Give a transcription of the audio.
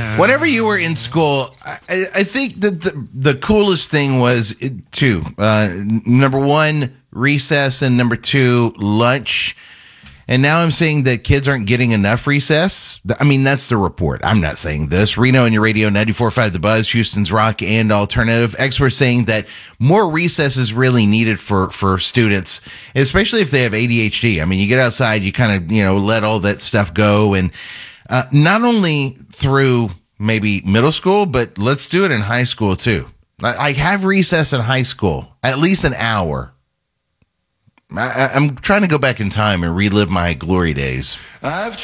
Whenever you were in school, I think that the coolest thing was two. Number one, recess, and number two, lunch. And now I'm saying that kids aren't getting enough recess. I mean, that's the report. I'm not saying this. Reno and your radio 94.5 The Buzz, Houston's Rock and Alternative. Experts saying that more recess is really needed for students, especially if they have ADHD. I mean, you get outside, you kind of, let all that stuff go. And not only through maybe middle school, but let's do it in high school too. I have recess in high school, at least an hour. I'm trying to go back in time and relive my glory days.